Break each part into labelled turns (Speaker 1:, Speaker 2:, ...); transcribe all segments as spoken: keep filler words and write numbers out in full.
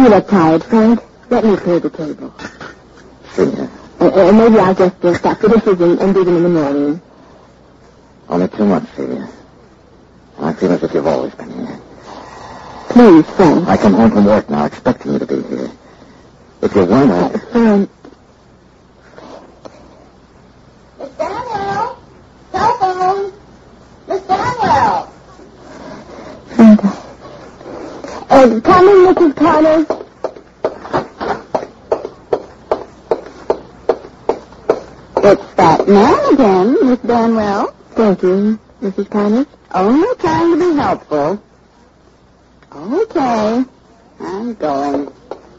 Speaker 1: You look tired, Frank. Let me clear the table.
Speaker 2: Sure.
Speaker 1: Uh, uh, maybe I'll just uh, stop the dishes and, and do them in the morning.
Speaker 2: Only too much, Celia. I feel as if you've always been here.
Speaker 1: Please, Frank.
Speaker 2: I come home from work now expecting you to be here. If you weren't, I...
Speaker 1: Uh, Frank.
Speaker 3: Miss Daniel! Telephone! Miss Daniel!
Speaker 1: Frank. Uh, come in, Missus Connors.
Speaker 3: It's that man again, Miss Danwell.
Speaker 1: Thank you, Missus Connors.
Speaker 3: Only trying to be helpful. Okay. I'm going.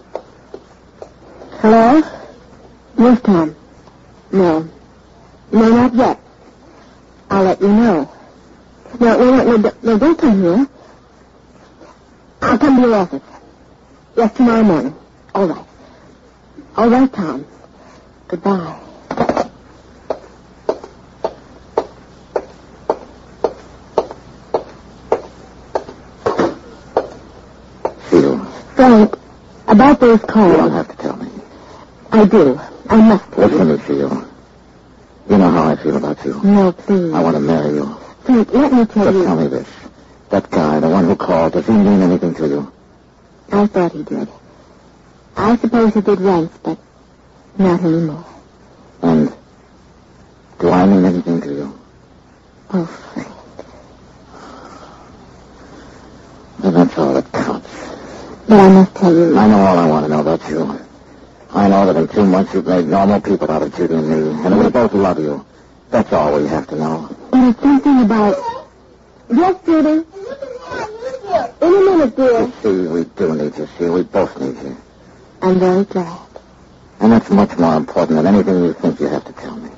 Speaker 1: Hello? Yes, Tom. No. No, not yet. I'll let you know. No, no, no, no, no, don't come here. I'll come to your office. Yes, tomorrow morning. All right. All right, Tom. Goodbye. Frank, about those calls...
Speaker 2: You don't have to tell me.
Speaker 1: I do. I must tell
Speaker 2: Listen
Speaker 1: you.
Speaker 2: to me, Theo. You know how I feel about you.
Speaker 1: No, please.
Speaker 2: I want to marry you.
Speaker 1: Frank, let me tell
Speaker 2: Just
Speaker 1: you...
Speaker 2: tell me this. That guy, the one who called, does he mean anything to you?
Speaker 1: I thought he did. I suppose he did once, but not anymore.
Speaker 2: And do I mean anything to you?
Speaker 1: Oh, Frank.
Speaker 2: And that's all that counts.
Speaker 1: But I must tell you...
Speaker 2: I know all I want to know about you. I know that in two months you've made normal people out of Judy and me, and we both love you. That's all we have to know.
Speaker 1: But it's something about... Yes, Judy? In a minute, dear.
Speaker 2: You see, we do need you, see. We both need you.
Speaker 1: I'm very glad.
Speaker 2: And that's much more important than anything you think you have to tell me.